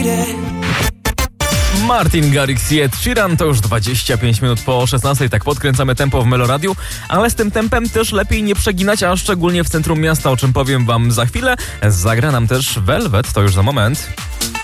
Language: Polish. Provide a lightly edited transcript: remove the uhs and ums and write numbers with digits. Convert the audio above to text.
Martin Garrix i Ed Sheeran, to już 25 minut po 16, tak podkręcamy tempo w Meloradiu, ale z tym tempem też lepiej nie przeginać, a szczególnie w centrum miasta, o czym powiem wam za chwilę. Zagra nam też Velvet, to już za moment.